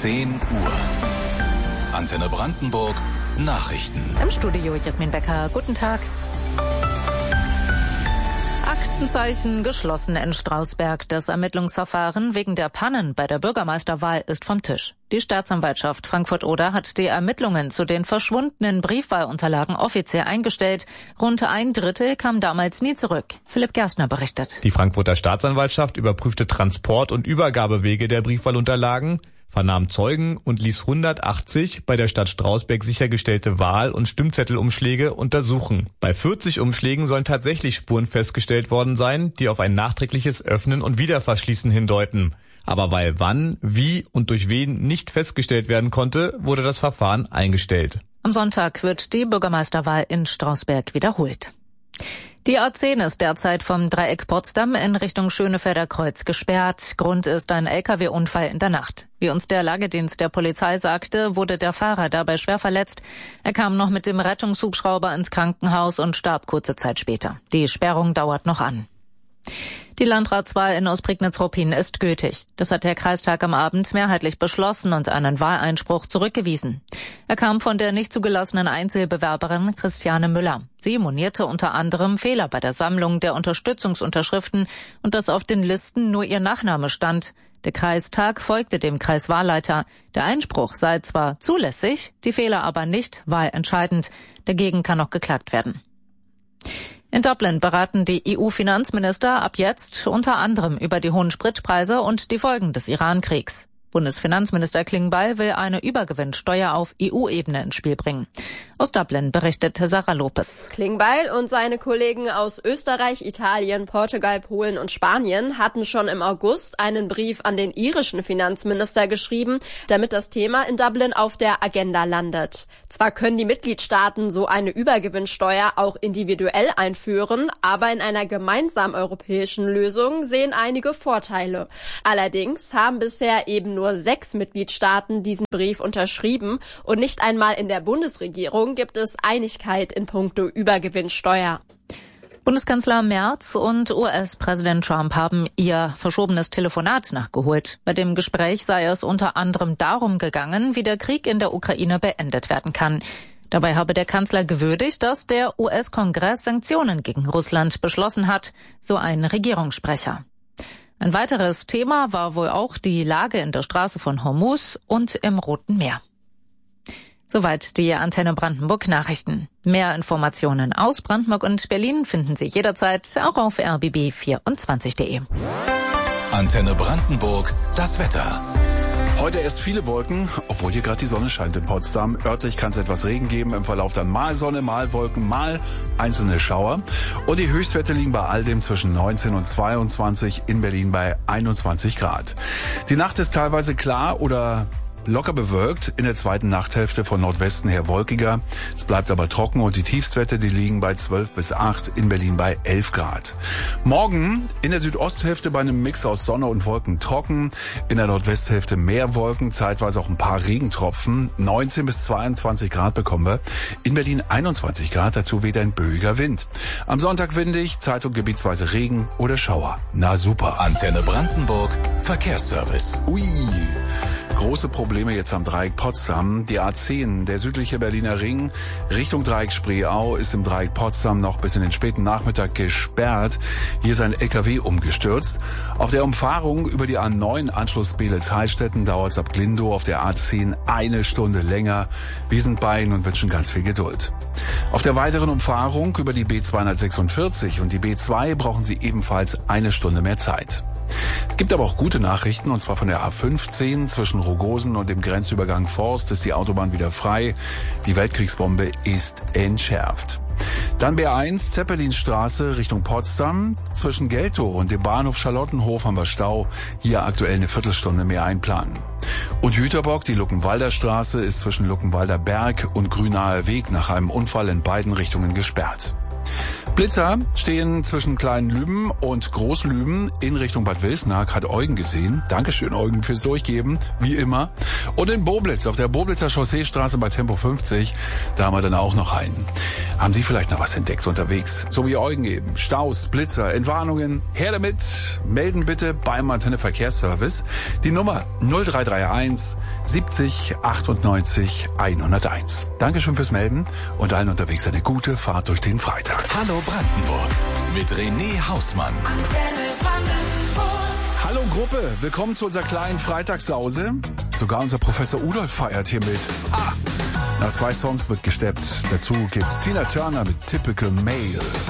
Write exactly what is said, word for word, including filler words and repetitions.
zehn Uhr. Antenne Brandenburg, Nachrichten. Im Studio Jasmin Becker. Guten Tag. Aktenzeichen geschlossen in Strausberg. Das Ermittlungsverfahren wegen der Pannen bei der Bürgermeisterwahl ist vom Tisch. Die Staatsanwaltschaft Frankfurt-Oder hat die Ermittlungen zu den verschwundenen Briefwahlunterlagen offiziell eingestellt. Rund ein Drittel kam damals nie zurück. Philipp Gerstner berichtet. Die Frankfurter Staatsanwaltschaft überprüfte Transport- und Übergabewege der Briefwahlunterlagen, vernahm Zeugen und ließ hundertachtzig bei der Stadt Strausberg sichergestellte Wahl- und Stimmzettelumschläge untersuchen. Bei vierzig Umschlägen sollen tatsächlich Spuren festgestellt worden sein, die auf ein nachträgliches Öffnen und Wiederverschließen hindeuten. Aber weil wann, wie und durch wen nicht festgestellt werden konnte, wurde das Verfahren eingestellt. Am Sonntag wird die Bürgermeisterwahl in Strausberg wiederholt. Die A zehn ist derzeit vom Dreieck Potsdam in Richtung Schönefelder Kreuz gesperrt. Grund ist ein L K W-Unfall in der Nacht. Wie uns der Lagedienst der Polizei sagte, wurde der Fahrer dabei schwer verletzt. Er kam noch mit dem Rettungshubschrauber ins Krankenhaus und starb kurze Zeit später. Die Sperrung dauert noch an. Die Landratswahl in Ostprignitz-Ruppin ist gültig. Das hat der Kreistag am Abend mehrheitlich beschlossen und einen Wahleinspruch zurückgewiesen. Er kam von der nicht zugelassenen Einzelbewerberin Christiane Müller. Sie monierte unter anderem Fehler bei der Sammlung der Unterstützungsunterschriften und dass auf den Listen nur ihr Nachname stand. Der Kreistag folgte dem Kreiswahlleiter. Der Einspruch sei zwar zulässig, die Fehler aber nicht wahlentscheidend. Dagegen kann noch geklagt werden. In Dublin beraten die E U-Finanzminister ab jetzt unter anderem über die hohen Spritpreise und die Folgen des Iran-Kriegs. Bundesfinanzminister Klingbeil will eine Übergewinnsteuer auf E U-Ebene ins Spiel bringen. Aus Dublin berichtet Sarah Lopez. Klingbeil und seine Kollegen aus Österreich, Italien, Portugal, Polen und Spanien hatten schon im August einen Brief an den irischen Finanzminister geschrieben, damit das Thema in Dublin auf der Agenda landet. Zwar können die Mitgliedstaaten so eine Übergewinnsteuer auch individuell einführen, aber in einer gemeinsamen europäischen Lösung sehen einige Vorteile. Allerdings haben bisher eben nur sechs Mitgliedstaaten diesen Brief unterschrieben und nicht einmal in der Bundesregierung gibt es Einigkeit in puncto Übergewinnsteuer. Bundeskanzler Merz und U S-Präsident Trump haben ihr verschobenes Telefonat nachgeholt. Bei dem Gespräch sei es unter anderem darum gegangen, wie der Krieg in der Ukraine beendet werden kann. Dabei habe der Kanzler gewürdigt, dass der U S-Kongress Sanktionen gegen Russland beschlossen hat, so ein Regierungssprecher. Ein weiteres Thema war wohl auch die Lage in der Straße von Hormuz und im Roten Meer. Soweit die Antenne Brandenburg Nachrichten. Mehr Informationen aus Brandenburg und Berlin finden Sie jederzeit auch auf r b b vierundzwanzig punkt de. Antenne Brandenburg, das Wetter. Heute erst viele Wolken, obwohl hier gerade die Sonne scheint in Potsdam. Örtlich kann es etwas Regen geben, im Verlauf dann mal Sonne, mal Wolken, mal einzelne Schauer. Und die Höchstwerte liegen bei all dem zwischen neunzehn und zweiundzwanzig, in Berlin bei einundzwanzig Grad. Die Nacht ist teilweise klar oder locker bewölkt, in der zweiten Nachthälfte von Nordwesten her wolkiger. Es bleibt aber trocken und die Tiefstwerte, die liegen bei zwölf bis acht, in Berlin bei elf Grad. Morgen in der Südosthälfte bei einem Mix aus Sonne und Wolken trocken, in der Nordwesthälfte mehr Wolken, zeitweise auch ein paar Regentropfen. neunzehn bis zweiundzwanzig Grad bekommen wir. In Berlin einundzwanzig Grad, dazu weht ein böiger Wind. Am Sonntag windig, Zeit- und gebietsweise Regen oder Schauer. Na super. Antenne Brandenburg, Verkehrsservice. Ui. Große Probleme jetzt am Dreieck Potsdam. Die A zehn, der südliche Berliner Ring, Richtung Dreieck Spreeau, ist im Dreieck Potsdam noch bis in den späten Nachmittag gesperrt. Hier ist ein L K W umgestürzt. Auf der Umfahrung über die A neun Anschluss Beelitz-Heilstätten dauert es ab Glindow auf der A zehn eine Stunde länger. Wir sind bei Ihnen und wünschen ganz viel Geduld. Auf der weiteren Umfahrung über die B zweihundertsechsundvierzig und die B zwei brauchen Sie ebenfalls eine Stunde mehr Zeit. Es gibt aber auch gute Nachrichten, und zwar von der A fünfzehn. Zwischen Rogosen und dem Grenzübergang Forst ist die Autobahn wieder frei. Die Weltkriegsbombe ist entschärft. Dann B eins, Zeppelinstraße Richtung Potsdam. Zwischen Geltow und dem Bahnhof Charlottenhof haben wir Stau. Hier aktuell eine Viertelstunde mehr einplanen. Und Jüterbock, die Luckenwalder Straße, ist zwischen Luckenwalder Berg und Grünaher Weg nach einem Unfall in beiden Richtungen gesperrt. Blitzer stehen zwischen Klein-Lüben und Groß-Lüben in Richtung Bad Wilsnack, hat Eugen gesehen. Dankeschön, Eugen, fürs Durchgeben, wie immer. Und in Boblitz, auf der Boblitzer Chausseestraße bei Tempo fünfzig, da haben wir dann auch noch einen. Haben Sie vielleicht noch was entdeckt unterwegs? So wie Eugen eben. Staus, Blitzer, Entwarnungen, her damit. Melden bitte beim Antenne Verkehrsservice. Die Nummer null drei drei eins siebzig achtundneunzig hunderteins. Dankeschön fürs Melden und allen unterwegs eine gute Fahrt durch den Freitag. Hallo Brandenburg mit René Hausmann. Hallo Gruppe, willkommen zu unserer kleinen Freitagssause. Sogar unser Professor Udolf feiert hier mit. Ah, nach zwei Songs wird gesteppt. Dazu gibt's Tina Turner mit Typical Male.